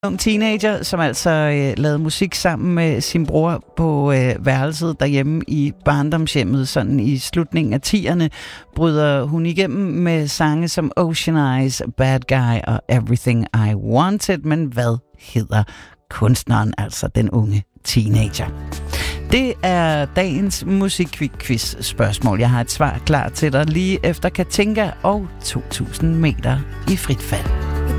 ung teenager, som altså lavede musik sammen med sin bror på værelset derhjemme i barndomshjemmet, sådan i slutningen af 10'erne, bryder hun igennem med sange som Ocean Eyes, Bad Guy og Everything I Wanted. Men hvad hedder kunstneren, altså den unge teenager? Det er dagens musikquiz spørgsmål. Jeg har et svar klar til dig lige efter Katinka og 2000 meter i frit fald.